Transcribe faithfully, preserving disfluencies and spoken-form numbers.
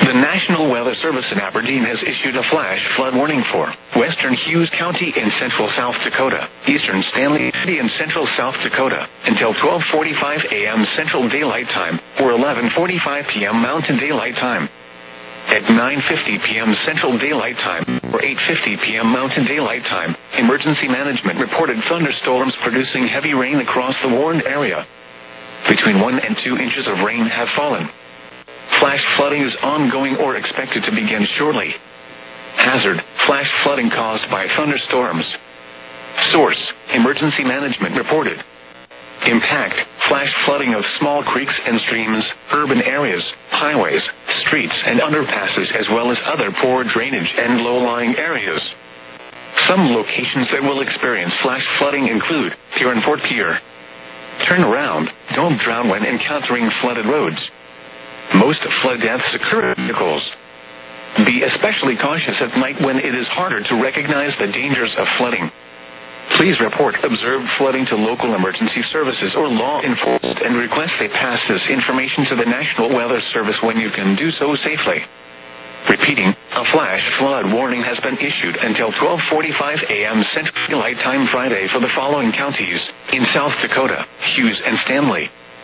The National Weather Service in Aberdeen has issued a flash flood warning for western Hughes County in central South Dakota, eastern Stanley City in central South Dakota, until twelve forty-five a.m. Central Daylight Time, or eleven forty-five p.m. Mountain Daylight Time. At nine fifty p.m. Central Daylight Time, or eight fifty p.m. Mountain Daylight Time, Emergency Management reported thunderstorms producing heavy rain across the warned area. Between one and two inches of rain have fallen. Flash flooding is ongoing or expected to begin shortly. Hazard: flash flooding caused by thunderstorms. Source: Emergency Management reported. Impact: flash flooding of small creeks and streams, urban areas, highways, streets and underpasses, as well as other poor drainage and low-lying areas. Some locations that will experience flash flooding include Pier and Fort Pier. Turn around, don't drown when encountering flooded roads. Most flood deaths occur in vehicles. Be especially cautious at night when it is harder to recognize the dangers of flooding. Please report observed flooding to local emergency services or law enforcement and request they pass this information to the National Weather Service when you can do so safely. Repeating, a flash flood warning has been issued until twelve forty-five a.m. Central Daylight Time Friday for the following counties in South Dakota: Hughes and Stanley.